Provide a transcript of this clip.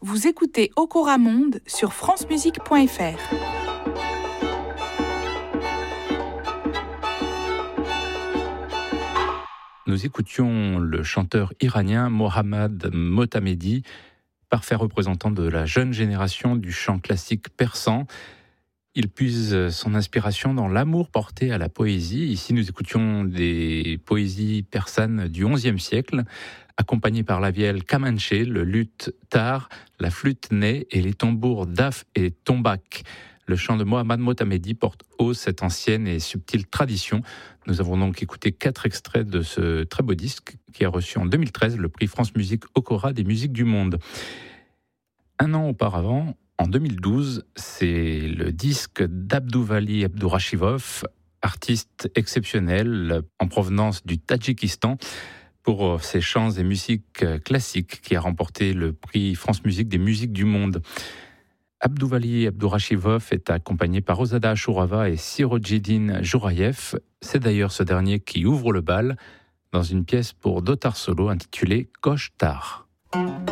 Vous écoutez Okora Monde sur francemusique.fr. Nous écoutions le chanteur iranien Mohammad Motamedi, parfait représentant de la jeune génération du chant classique persan. Il puise son inspiration dans l'amour porté à la poésie. Ici, nous écoutions des poésies persanes du XIe siècle, accompagnées par la vielle kamanche, le luth tar, la flûte ney et les tambours daf et tombak. Le chant de Mohammad Motamedi porte haut cette ancienne et subtile tradition. Nous avons donc écouté 4 extraits de ce très beau disque qui a reçu en 2013 le prix France Musique Okora des musiques du monde. Un an auparavant, en 2012, c'est le disque d'Abdouvalli Abdourachivov, artiste exceptionnel en provenance du Tadjikistan, pour ses chants et musiques classiques, qui a remporté le prix France Musique des musiques du monde. Abdouvalli Abdourachivov est accompagné par Ozada Ashurova et Sirojidine Jouraïev. C'est d'ailleurs ce dernier qui ouvre le bal dans une pièce pour Dotar Solo intitulée Kosh Tar.